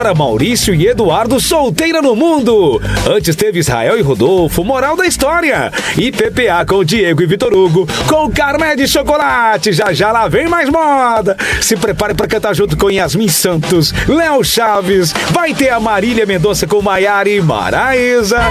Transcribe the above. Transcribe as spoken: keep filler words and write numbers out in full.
Maurício e Eduardo solteira no mundo. Antes teve Israel e Rodolfo, moral da história. E P P A com Diego e Vitor Hugo, com Carmé de chocolate. Já já lá vem mais moda. Se prepare para cantar junto com Yasmin Santos, Léo Chaves. Vai ter a Marília Mendonça com Maiara e Maraísa.